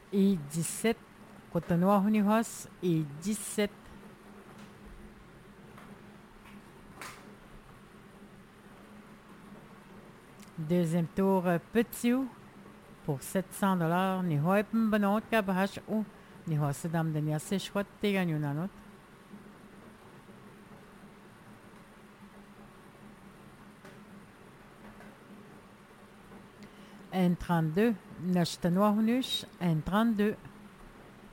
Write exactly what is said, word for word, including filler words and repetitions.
et dix-sept. Cotonou Hunihos et dix-sept. Deuxième tour, euh, Petit ou pour sept cents dollars. Ni hoip mbanot ka bahash ou. Ni ho sedam denia seshwat teganyunanot. N trente-deux. Nashtanoa Hunush. N trente-deux.